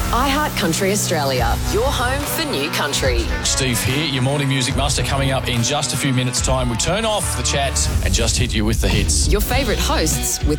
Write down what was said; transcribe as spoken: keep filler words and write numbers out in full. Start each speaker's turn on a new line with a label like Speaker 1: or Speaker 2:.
Speaker 1: iHeart Country Australia, your home for new country.
Speaker 2: Steve here, your morning music master, coming up in just a few minutes' time. We turn off the chats and just hit you with the hits.
Speaker 1: Your favourite hosts with